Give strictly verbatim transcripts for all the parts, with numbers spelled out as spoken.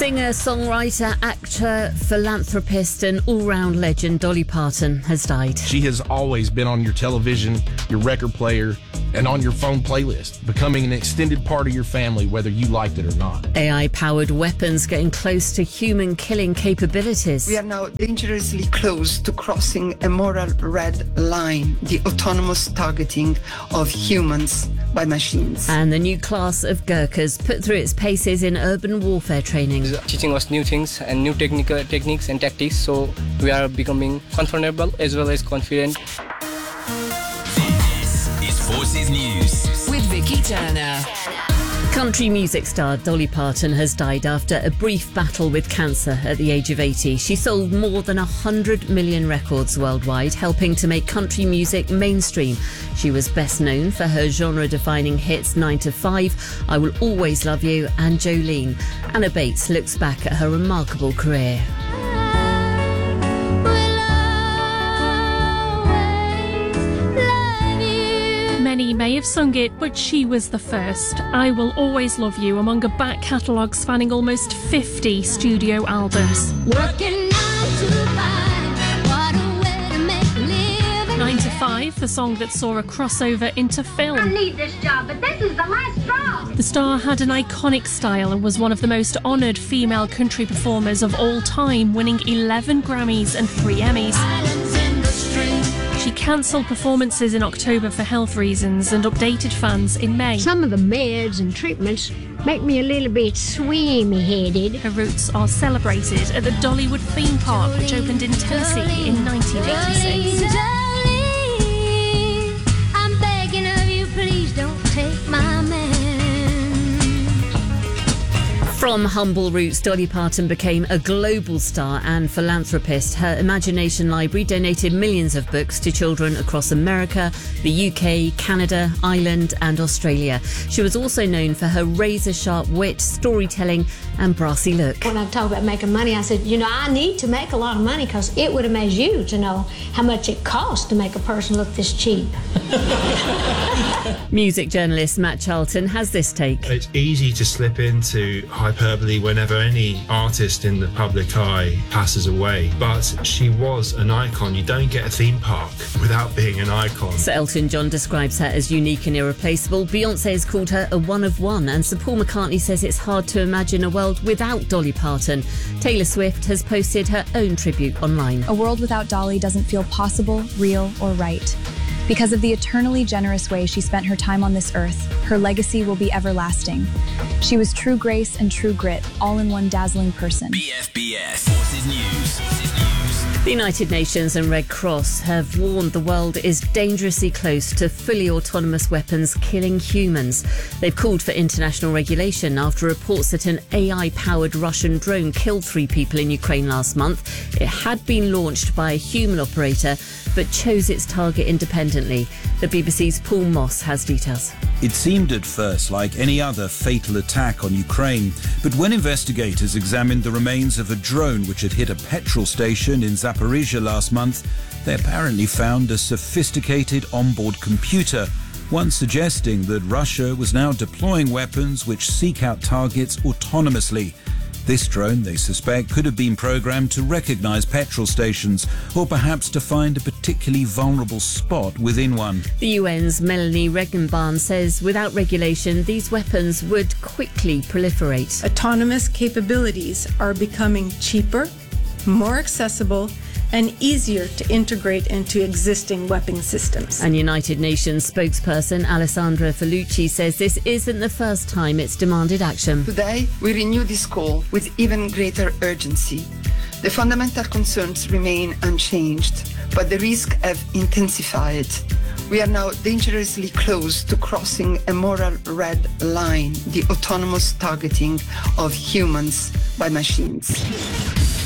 Singer, songwriter, actor, philanthropist and all-round legend Dolly Parton has died. She has always been on your television, your record player, and on your phone playlist, becoming an extended part of your family, whether you liked it or not. A I-powered weapons getting close to human-killing capabilities. We are now dangerously close to crossing a moral red line, the autonomous targeting of humans by machines. And the new class of Gurkhas put through its paces in urban warfare training. It's teaching us new things and new technical techniques and tactics, so we are becoming comfortable as well as confident. Forces News with Vicky Turner. Country music star Dolly Parton has died after a brief battle with cancer at the age of eighty. She sold more than one hundred million records worldwide, helping to make country music mainstream. She was best known for her genre-defining hits nine to five, I Will Always Love You and Jolene. Anna Bates looks back at her remarkable career. Many may have sung it, but she was the first. I Will Always Love You, among a back catalogue spanning almost fifty studio albums. Working nine to five, what a way to make a living. nine to five, the song that saw a crossover into film. I need this job, but this is the last straw. The star had an iconic style and was one of the most honoured female country performers of all time, winning eleven Grammys and three Emmys. Islands in the stream. She cancelled performances in October for health reasons and updated fans in May. Some of the meds and treatments make me a little bit swimmy-headed. Her roots are celebrated at the Dollywood theme park, which opened in Tennessee in nineteen eighty-six. Jolene, I'm begging of you, please don't take my man. From humble roots, Dolly Parton became a global star and philanthropist. Her Imagination Library donated millions of books to children across America, the U K, Canada, Ireland and Australia. She was also known for her razor-sharp wit, storytelling and brassy look. When I talk about making money, I said, you know, I need to make a lot of money because it would amaze you to know how much it costs to make a person look this cheap. Music journalist Matt Charlton has this take. It's easy to slip into hyperbole whenever any artist in the public eye passes away, but she was an icon. You don't get a theme park without being an icon. Sir Elton John describes her as unique and irreplaceable. Beyoncé has called her a one of one, and Sir Paul McCartney says it's hard to imagine a world without Dolly Parton. Taylor Swift has posted her own tribute online. A world without Dolly doesn't feel possible, real, or right. Because of the eternally generous way she spent her time on this earth, her legacy will be everlasting. She was true grace and true grit, all in one dazzling person. B F B S Forces News. Forces News. The United Nations and Red Cross have warned the world is dangerously close to fully autonomous weapons killing humans. They've called for international regulation after reports that an A I-powered Russian drone killed three people in Ukraine last month. It had been launched by a human operator, but chose its target independently. The B B C's Paul Moss has details. It seemed at first like any other fatal attack on Ukraine, but when investigators examined the remains of a drone which had hit a petrol station in Zaporizhia last month, they apparently found a sophisticated onboard computer, one suggesting that Russia was now deploying weapons which seek out targets autonomously. This drone, they suspect, could have been programmed to recognise petrol stations or perhaps to find a particularly vulnerable spot within one. The U N's Melanie Regenbahn says without regulation, these weapons would quickly proliferate. Autonomous capabilities are becoming cheaper, more accessible, and easier to integrate into existing weapon systems. And United Nations spokesperson Alessandra Felucci says this isn't the first time it's demanded action. Today, we renew this call with even greater urgency. The fundamental concerns remain unchanged, but the risks have intensified. We are now dangerously close to crossing a moral red line, the autonomous targeting of humans by machines.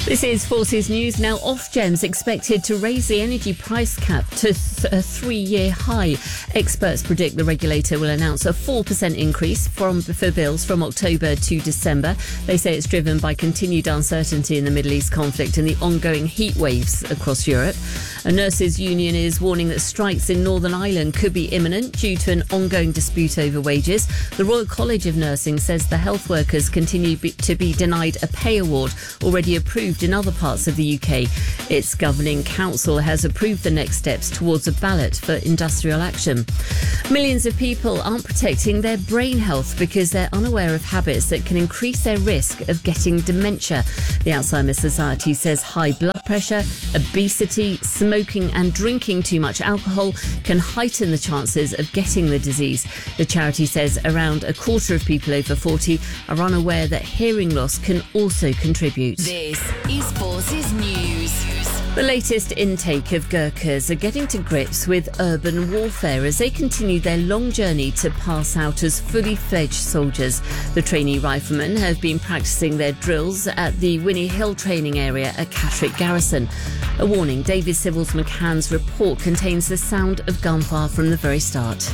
This is Forces News. Now, Ofgem's expected to raise the energy price cap to th- a three-year high. Experts predict the regulator will announce a four percent increase from, for bills from October to December. They say it's driven by continued uncertainty in the Middle East conflict and the ongoing heat waves across Europe. A nurses' union is warning that strikes in Northern Ireland could be imminent due to an ongoing dispute over wages. The Royal College of Nursing says the health workers continue be- to be denied a pay award already approved in other parts of the U K. Its governing council has approved the next steps towards a ballot for industrial action. Millions of people aren't protecting their brain health because they're unaware of habits that can increase their risk of getting dementia. The Alzheimer's Society says high blood pressure, obesity, smoking and drinking too much alcohol can heighten the chances of getting the disease. The charity says around a quarter of people over forty are unaware that hearing loss can also contribute. This is Forces News. The latest intake of Gurkhas are getting to grips with urban warfare as they continue their long journey to pass out as fully fledged soldiers. The trainee riflemen have been practicing their drills at the Winnie Hill training area at Catterick Garrison. A warning, David Sybil's McCann's report contains the sound of gunfire from the very start.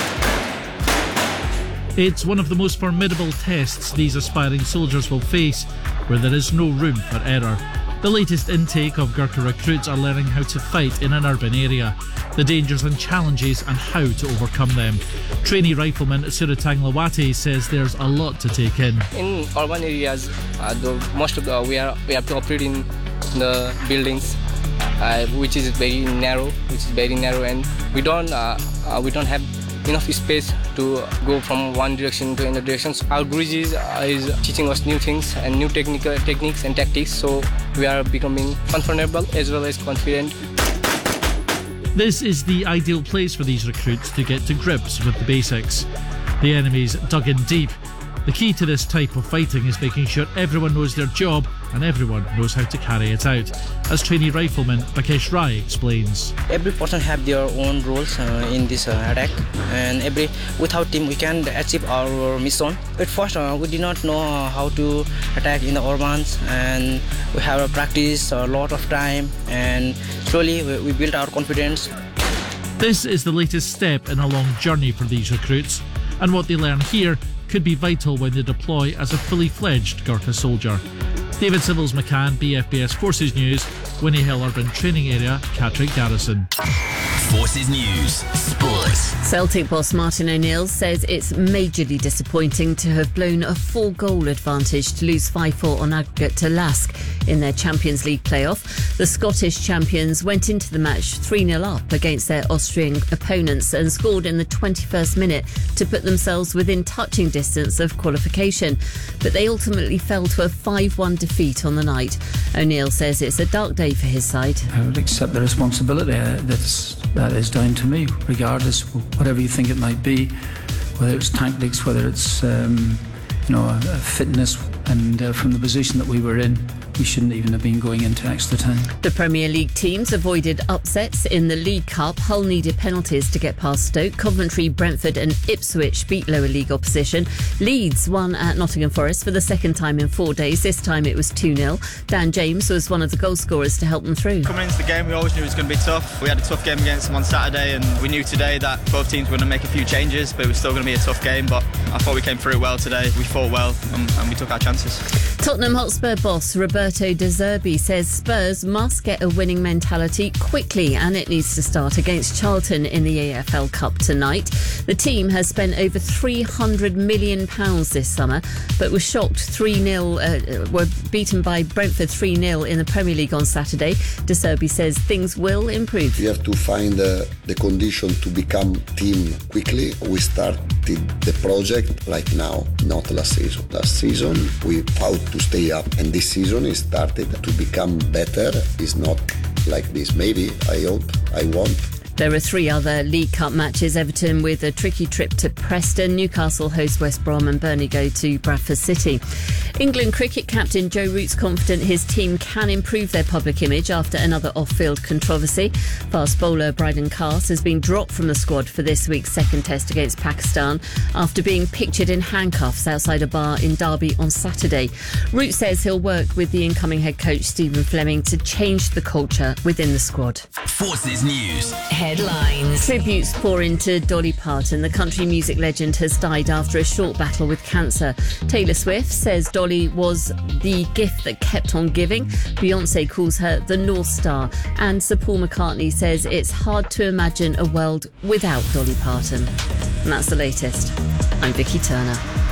It's one of the most formidable tests these aspiring soldiers will face, where there is no room for error. The latest intake of Gurkha recruits are learning how to fight in an urban area, the dangers and challenges and how to overcome them. Trainee rifleman Suratang Lawati says there's a lot to take in. In urban areas, uh, the, most of the we are we have to operate in the buildings, uh, which is very narrow, which is very narrow, and we don't uh, uh, we don't have enough space to go from one direction to another direction. So our Guruji uh, is teaching us new things and new technical techniques and tactics, so we are becoming comfortable as well as confident. This is the ideal place for these recruits to get to grips with the basics. The enemy's dug in deep. The key to this type of fighting is making sure everyone knows their job and everyone knows how to carry it out, as trainee rifleman Bakesh Rai explains. Every person have their own roles uh, in this uh, attack, and every without team we can achieve our mission. At first uh, we did not know how to attack in the urbans, and we have a practice a lot of time, and slowly we, we built our confidence. This is the latest step in a long journey for these recruits, and what they learn here could be vital when they deploy as a fully fledged Gurkha soldier. David Sybil's McCann, B F B S Forces News, Winnie Hill Urban Training Area, Catterick Garrison. Forces News Sports. Celtic boss Martin O'Neill says it's majorly disappointing to have blown a four-goal advantage to lose five four on aggregate to Lask in their Champions League playoff. The Scottish champions went into the match three nil up against their Austrian opponents and scored in the twenty-first minute to put themselves within touching distance of qualification. But they ultimately fell to a five one defeat on the night. O'Neill says it's a dark day for his side. I would accept the responsibility. That's, that is down to me, regardless of whatever you think it might be, whether it's tactics, whether it's um, you know, a, a fitness, and uh, from the position that we were in, we shouldn't even have been going into extra time. The Premier League teams avoided upsets in the League Cup. Hull needed penalties to get past Stoke. Coventry, Brentford and Ipswich beat lower league opposition. Leeds won at Nottingham Forest for the second time in four days. This time it was two nil. Dan James was one of the goal scorers to help them through. Coming into the game, we always knew it was going to be tough. We had a tough game against them on Saturday, and we knew today that both teams were going to make a few changes, but it was still going to be a tough game. But I thought we came through it well today. We fought well and, and we took our chances. Tottenham Hotspur boss Roberto De Zerbi says Spurs must get a winning mentality quickly, and it needs to start against Charlton in the A F L Cup tonight. The team has spent over three hundred million pounds this summer, but was shocked three nil, uh, were beaten by Brentford three nil in the Premier League on Saturday. De Zerbi says things will improve. We have to find uh, the condition to become team quickly. We started the project like now, not last season. Last season we fought to stay up, and this season is started to become better. It's not like this. Maybe, I hope, I want. There are three other League Cup matches. Everton with a tricky trip to Preston, Newcastle host West Brom and Burnley go to Bradford City. England cricket captain Joe Root's confident his team can improve their public image after another off-field controversy. Fast bowler Bryden Cast has been dropped from the squad for this week's second test against Pakistan after being pictured in handcuffs outside a bar in Derby on Saturday. Root says he'll work with the incoming head coach Stephen Fleming to change the culture within the squad. Forces News headlines. Tributes pour into Dolly Parton. The country music legend has died after a short battle with cancer. Taylor Swift says Dolly was the gift that kept on giving. Beyonce calls her the North Star. And Sir Paul McCartney says it's hard to imagine a world without Dolly Parton. And that's the latest. I'm Vicky Turner.